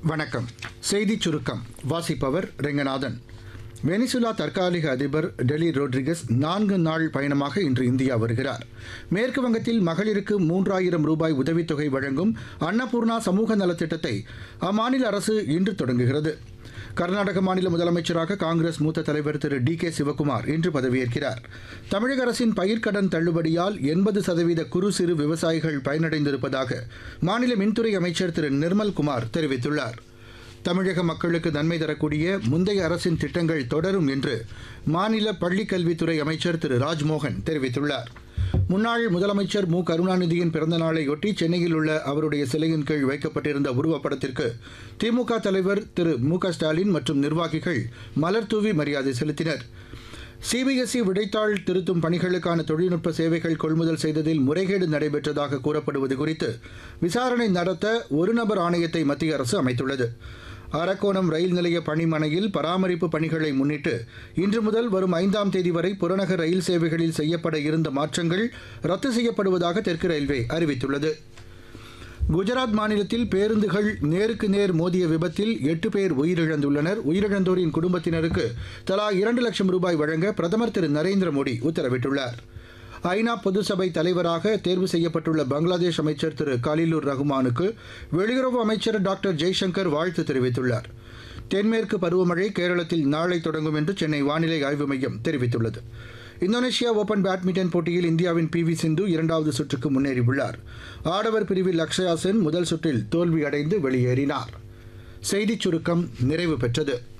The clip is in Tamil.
வணக்கம். செய்திச் சுருக்கம் வாசிப்பவர் ரெங்கநாதன். வெனிசுலா தற்காலிக அதிபர் டெலி ரோட்ரிகஸ் 4 நாள் பயணமாக இன்று இந்தியா வருகிறார். மேற்கு வங்கத்தில் மகளிருக்கு 3000 ரூபாய் உதவித்தொகை வழங்கும் அன்னபூர்ணா சமூக நலத்திட்டத்தை அம்மாநில அரசு இன்று தொடங்குகிறது. கர்நாடக மாநில முதலமைச்சராக காங்கிரஸ் மூத்த தலைவர் திரு டி.கே. சிவக்குமார் இன்று பதவியேற்கிறார். தமிழக அரசின் பயிர்க்கடன் தள்ளுபடியால் 80% குறு சிறு விவசாயிகள் பயனடைந்திருப்பதாக மாநில மின்துறை அமைச்சர் திரு நிர்மல்குமார் தெரிவித்துள்ளார். தமிழக மக்களுக்கு நன்மை தரக்கூடிய முந்தைய அரசின் திட்டங்கள் தொடரும் என்று மாநில பள்ளிக்கல்வித்துறை அமைச்சர் திரு ராஜ்மோகன் தெரிவித்துள்ளார். முன்னாள் முதலமைச்சர் மு கருணாநிதியின் பிறந்தநாளையொட்டி சென்னையில் உள்ள அவருடைய சிலையின் கீழ் வைக்கப்பட்டிருந்த உருவப்படத்திற்கு திமுக தலைவர் திரு மு க ஸ்டாலின் மற்றும் நிர்வாகிகள் மலர்தூவி மரியாதை செலுத்தினர். சிபிஎஸ்இ விடைத்தாள் திருத்தும் பணிகளுக்கான தொழில்நுட்ப சேவைகள் கொள்முதல் செய்ததில் முறைகேடு நடைபெற்றதாக கூறப்படுவது குறித்து விசாரணை நடத்த ஒருநபர் ஆணையத்தை மத்திய அரசு அமைத்துள்ளது. அரக்கோணம் ரயில் நிலைய பணிமனையில் பராமரிப்பு பணிகளை முன்னிட்டு இன்று முதல் வரும் 5ஆம் தேதி வரை புறநகர் ரயில் சேவைகளில் செய்யப்பட இருந்த மாற்றங்கள் ரத்து செய்யப்படுவதாக தெற்கு ரயில்வே அறிவித்துள்ளது. குஜராத் மாநிலத்தில் பேருந்துகள் நேருக்கு நேர் மோதிய விபத்தில் 8 பேர் உயிரிழந்துள்ளனர். உயிரிழந்தோரின் குடும்பத்தினருக்கு தலா 2 லட்சம் ரூபாய் வழங்க பிரதமர் திரு நரேந்திர மோடி உத்தரவிட்டுள்ளார். ஐநா பொதுசபை தலைவராக தேர்வு செய்யப்பட்டுள்ள பங்களாதேஷ் அமைச்சர் திரு கலீலுர் ரஹ்மானுக்கு வெளியுறவு அமைச்சர் டாக்டர் ஜெய்சங்கர் வாழ்த்து தெரிவித்துள்ளார். தென்மேற்கு பருவமழை கேரளத்தில் நாளை தொடங்கும் என்று சென்னை வானிலை ஆய்வு மையம் தெரிவித்துள்ளது. இந்தோனேஷியா ஓபன் பேட்மிண்டன் போட்டியில் இந்தியாவின் பி.வி. சிந்து 2வது சுற்றுக்கு முன்னேறியுள்ளார். ஆடவர் பிரிவில் லக்ஷயா சென் முதல் சுற்றில் தோல்வியடைந்து வெளியேறினார். செய்திச் சுருக்கம் நிறைவு பெற்றது.